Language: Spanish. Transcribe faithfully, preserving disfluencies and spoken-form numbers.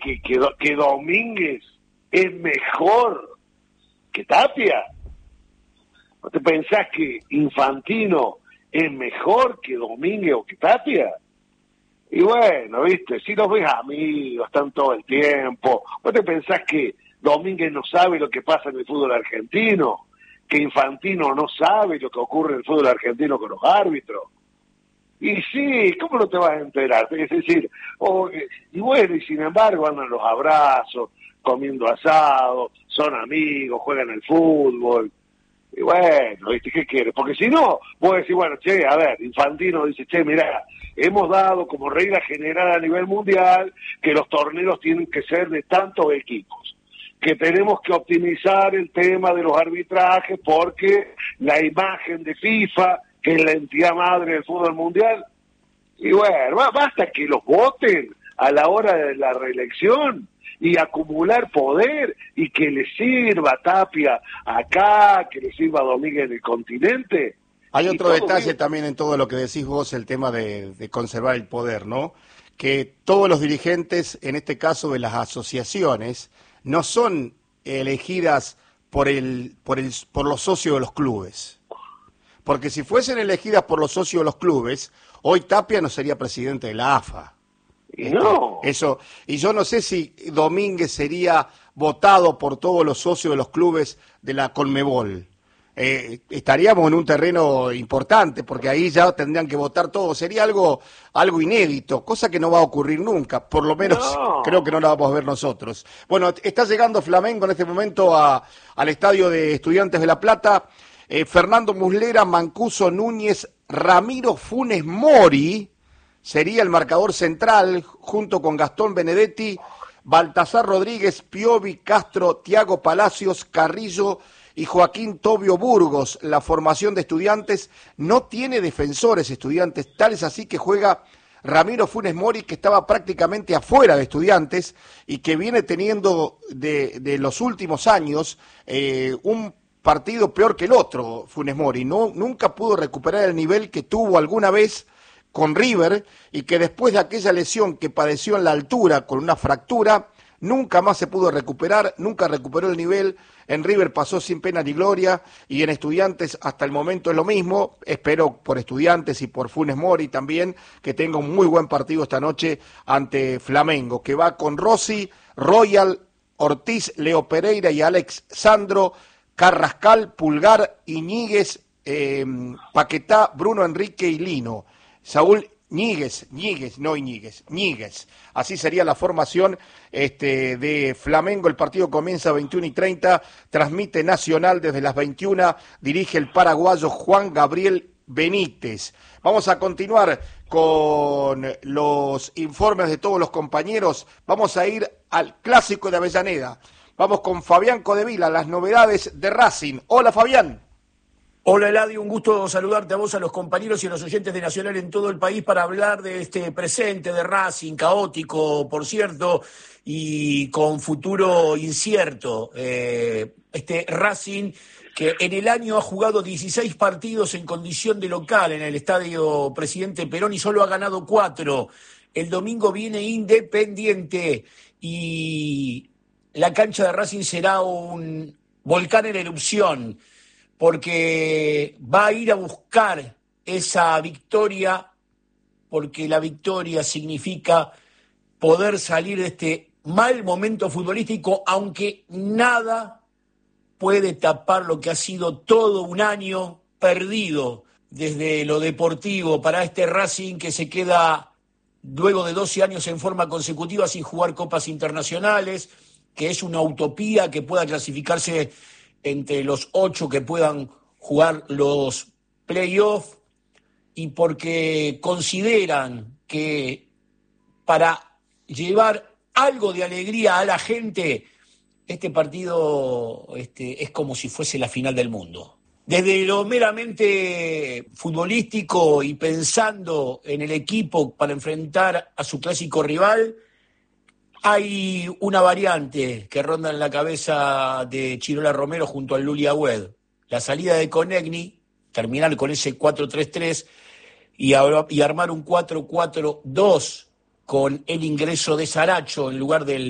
que, que, que Domínguez es mejor que Tapia? ¿No te pensás que Infantino es mejor que Domínguez o que Tapia? Y bueno, viste, si los ves amigos, están todo el tiempo. ¿Vos te pensás que Domínguez no sabe lo que pasa en el fútbol argentino? ¿Que Infantino no sabe lo que ocurre en el fútbol argentino con los árbitros? Y sí, ¿cómo no te vas a enterar? Es decir, oh, y bueno, y sin embargo andan los abrazos, comiendo asado, son amigos, juegan el fútbol. Y bueno, ¿viste qué quieres? Porque si no, vos decís, bueno, che, a ver, Infantino dice, che, mirá, hemos dado como regla general a nivel mundial que los torneos tienen que ser de tantos equipos, que tenemos que optimizar el tema de los arbitrajes porque la imagen de FIFA, que es la entidad madre del fútbol mundial, y bueno, basta que los voten a la hora de la reelección y acumular poder y que le sirva a Tapia acá, que le sirva a Domínguez en el continente. Hay otro detalle bien. también en todo lo que decís vos, el tema de, de conservar el poder, ¿no? Que todos los dirigentes, en este caso de las asociaciones, no son elegidas por el, por el, por los socios de los clubes. Porque si fuesen elegidas por los socios de los clubes, hoy Tapia no sería presidente de la A F A. Y no. Este, eso, y yo no sé si Domínguez sería votado por todos los socios de los clubes de la Conmebol. Eh, estaríamos en un terreno importante, porque ahí ya tendrían que votar todos. Sería algo, algo inédito, cosa que no va a ocurrir nunca. Por lo menos No. creo que no la vamos a ver nosotros. Bueno, está llegando Flamengo en este momento a, al estadio de Estudiantes de La Plata. Eh, Fernando Muslera, Mancuso Núñez, Ramiro Funes Mori sería el marcador central, junto con Gastón Benedetti, Baltasar Rodríguez, Piovi, Castro, Tiago Palacios, Carrillo y Joaquín Tobio Burgos. La formación de Estudiantes no tiene defensores, Estudiantes, tal es así que juega Ramiro Funes Mori, que estaba prácticamente afuera de Estudiantes y que viene teniendo de, de los últimos años eh, un partido peor que el otro, Funes Mori. No, nunca pudo recuperar el nivel que tuvo alguna vez con River y que después de aquella lesión que padeció en la altura con una fractura, nunca más se pudo recuperar, nunca recuperó el nivel. En River pasó sin pena ni gloria y en Estudiantes hasta el momento es lo mismo. Espero por Estudiantes y por Funes Mori también que tenga un muy buen partido esta noche ante Flamengo, que va con Rossi, Royal, Ortiz, Leo Pereira y Alex Sandro, Carrascal, Pulgar, Iñiguez, eh, Paquetá, Bruno Enrique y Lino. Saúl Ñíguez, Ñíguez, no Iñiguez, Ñíguez. Así sería la formación este, de Flamengo. El partido comienza a veintiuna y treinta, transmite Nacional desde las veintiuna, dirige el paraguayo Juan Gabriel Benítez. Vamos a continuar con los informes de todos los compañeros. Vamos a ir al Clásico de Avellaneda. Vamos con Fabián Codevila, las novedades de Racing. Hola, Fabián. Hola, Eladio, un gusto saludarte a vos, a los compañeros y a los oyentes de Nacional en todo el país para hablar de este presente de Racing, caótico, por cierto, y con futuro incierto. Eh, este Racing que en el año ha jugado dieciséis partidos en condición de local en el Estadio Presidente Perón y solo ha ganado cuatro. El domingo viene Independiente y la cancha de Racing será un volcán en erupción, porque va a ir a buscar esa victoria, porque la victoria significa poder salir de este mal momento futbolístico, aunque nada puede tapar lo que ha sido todo un año perdido desde lo deportivo para este Racing que se queda luego de doce años en forma consecutiva sin jugar copas internacionales, que es una utopía que pueda clasificarse entre los ocho que puedan jugar los playoffs, y porque consideran que para llevar algo de alegría a la gente, este partido este, es como si fuese la final del mundo. Desde lo meramente futbolístico y pensando en el equipo para enfrentar a su clásico rival, hay una variante que ronda en la cabeza de Chirola Romero junto al Luli Agüed. La salida de Conegni, terminar con ese cuatro tres tres y, y armar un cuatro cuatro dos con el ingreso de Saracho en lugar del